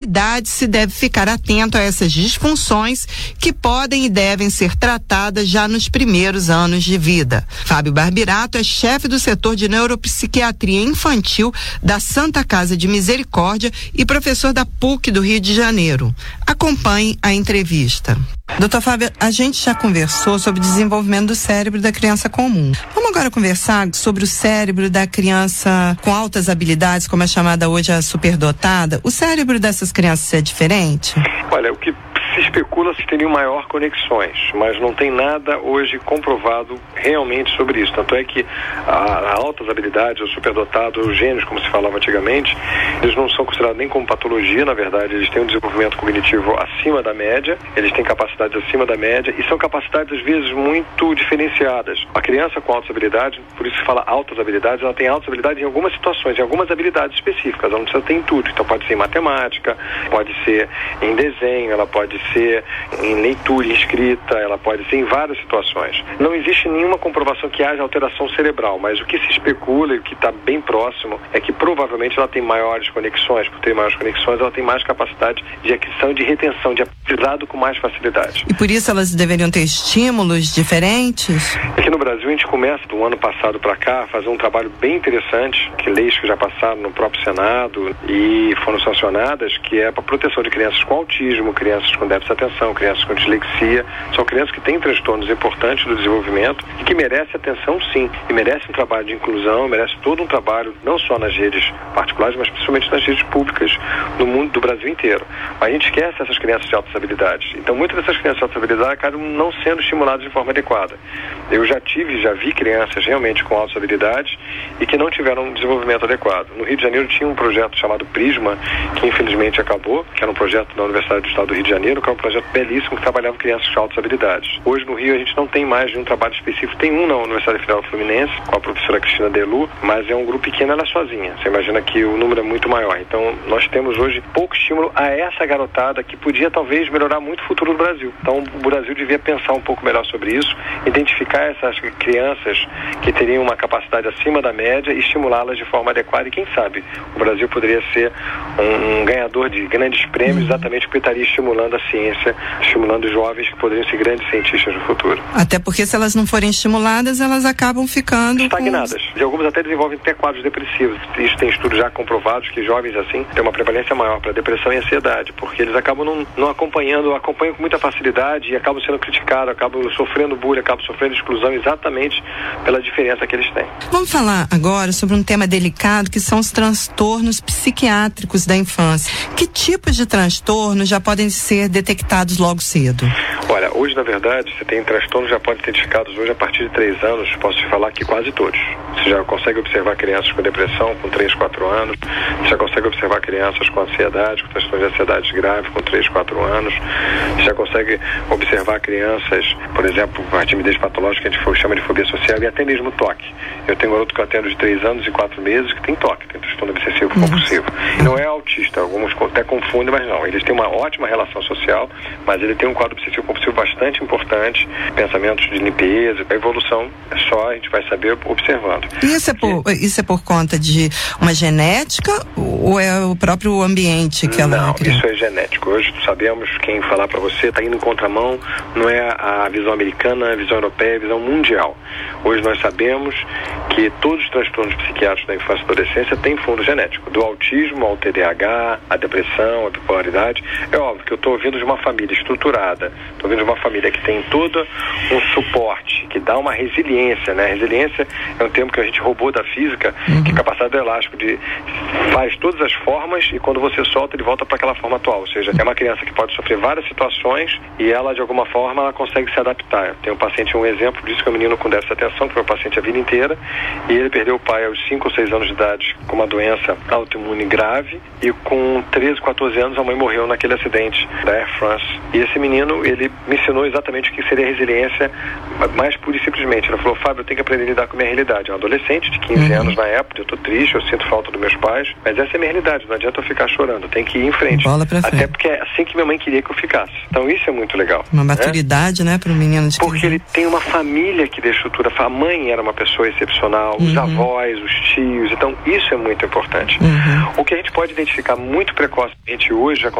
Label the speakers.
Speaker 1: idade se deve ficar atento a essas disfunções que podem e devem ser tratadas já nos primeiros anos de vida. Fábio Barbirato é chefe do setor de neuropsiquiatria infantil da Santa Casa de Misericórdia e professor da PUC do Rio de Janeiro. Acompanhe a entrevista. Doutor Fábio, a gente já conversou sobre o desenvolvimento do cérebro da criança comum. Vamos agora conversar sobre o cérebro da criança com altas habilidades, como é chamada hoje a superdotada. O cérebro dessas crianças é diferente?
Speaker 2: Olha, o que se especula se teriam maior conexões, mas não tem nada hoje comprovado realmente sobre isso. Tanto é que a altas habilidades, o superdotado, os gênios, como se falava antigamente, eles não são considerados nem como patologia, na verdade, eles têm um desenvolvimento cognitivo acima da média, eles têm capacidades acima da média e são capacidades, às vezes, muito diferenciadas. A criança com altas habilidades, por isso se fala altas habilidades, ela tem altas habilidades em algumas situações, em algumas habilidades específicas, ela não precisa ter em tudo. Então pode ser em matemática, pode ser em desenho, ela pode ser em leitura, em escrita, ela pode ser em várias situações. Não existe nenhuma comprovação que haja alteração cerebral, mas o que se especula e o que está bem próximo é que provavelmente ela tem maiores conexões. Por ter maiores conexões, ela tem mais capacidade de aquisição, de retenção, de aprendizado com mais facilidade.
Speaker 1: E por isso elas deveriam ter estímulos diferentes?
Speaker 2: Aqui no Brasil a gente começa do ano passado para cá a fazer um trabalho bem interessante, que leis que já passaram no próprio Senado e foram sancionadas, que é para proteção de crianças com autismo, crianças com déficit de atenção, crianças com dislexia. São crianças que têm transtornos importantes do desenvolvimento e que merecem atenção, sim, e merecem um trabalho de inclusão, merecem todo um trabalho não só nas redes particulares, mas principalmente nas redes públicas no mundo, do Brasil inteiro. Mas a gente esquece essas crianças de altas habilidades. Então muitas dessas crianças de altas habilidades acabam não sendo estimuladas de forma adequada. Eu já vi crianças realmente com altas habilidades e que não tiveram um desenvolvimento adequado. No Rio de Janeiro tinha um projeto chamado Prisma, que infelizmente acabou, que era um projeto da Universidade do Estado do Rio de Janeiro, que é um projeto belíssimo que trabalhava crianças com altas habilidades. Hoje no Rio a gente não tem mais nenhum trabalho específico. Tem um na Universidade Federal Fluminense, com a professora Cristina Delu, mas é um grupo pequeno, ela é sozinha. Você imagina que o número é muito maior. Então nós temos hoje pouco estímulo a essa garotada que podia talvez melhorar muito o futuro do Brasil. Então o Brasil devia pensar um pouco melhor sobre isso, identificar essas crianças que teriam uma capacidade acima da média e estimulá-las de forma adequada. E quem sabe o Brasil poderia ser um ganhador de grandes prêmios, exatamente porque estaria estimulando a ciência, estimulando jovens que poderiam ser grandes cientistas no futuro.
Speaker 1: Até porque se elas não forem estimuladas, elas acabam ficando
Speaker 2: estagnadas. E algumas até desenvolvem até quadros depressivos. Isso tem estudos já comprovados que jovens assim têm uma prevalência maior para depressão e ansiedade, porque eles acabam não acompanham com muita facilidade e acabam sendo criticados, acabam sofrendo bullying, acabam sofrendo exclusão exatamente pela diferença que eles têm.
Speaker 1: Vamos falar agora sobre um tema delicado que são os transtornos psiquiátricos da infância. Que tipos de transtornos já podem ser detectados logo cedo?
Speaker 2: Olha, hoje na verdade você tem transtornos já podem ser identificados hoje a partir de 3 anos, posso te falar que quase todos. Você já consegue observar crianças com depressão com 3, 4 anos, você já consegue observar crianças com ansiedade, com transtornos de ansiedade grave com 3, 4 anos, você já consegue observar crianças, por exemplo, a timidez patológica que a gente chama de fobia social e até mesmo toque. Eu tenho um garoto que eu atendo de 3 anos e 4 meses que tem toque, tem transtorno obsessivo compulsivo. Não é autista, alguns até confundem, mas não. Eles têm uma ótima relação social, mas ele tem um quadro obsessivo compulsivo bastante importante, pensamentos de limpeza, a evolução é só a gente vai saber observando.
Speaker 1: E isso é por conta de uma genética ou é o próprio ambiente que ela cria?
Speaker 2: Não, isso é genético. Hoje sabemos, quem falar para você está indo em contramão, não é a visão americana, a visão europeia, a visão mundial. Hoje nós sabemos que todos os transtornos psiquiátricos da infância e adolescência têm fundo genético, do autismo ao TDAH, a depressão, a bipolaridade. É óbvio que eu estou ouvindo de uma família estruturada, estou ouvindo de uma família que tem todo um suporte, que dá uma resiliência, né? Resiliência é um termo que a gente roubou da física, que é capacidade do elástico, faz todas as formas e quando você solta ele volta para aquela forma atual, ou seja, é uma criança que pode sofrer várias situações e ela de alguma forma ela consegue se adaptar. Eu tenho um paciente, um exemplo disso, que é um menino com déficit de atenção, que foi um paciente a vida inteira e ele perdeu o pai aos 5 ou 6 anos de idade com uma doença autoimune grave e com 13, 14 anos a mãe morreu naquele acidente da Air France. E esse menino, ele me ensinou exatamente o que seria resiliência mais pura e simplesmente. Ele falou: Fábio, eu tenho que aprender a lidar com a minha realidade. É um adolescente de 15 anos na época, eu tô triste, eu sinto falta dos meus pais, mas essa é a minha realidade, não adianta eu ficar chorando, eu tenho que ir em frente. Até porque é assim que minha mãe queria que eu ficasse. Então isso é muito legal.
Speaker 1: Uma maturidade, né, para o menino de 15
Speaker 2: Porque ele tem uma família que dê estrutura. A mãe era uma pessoa excepcional, os avós, os tios, então isso é muito importante. O que a gente pode identificar muito precocemente hoje, já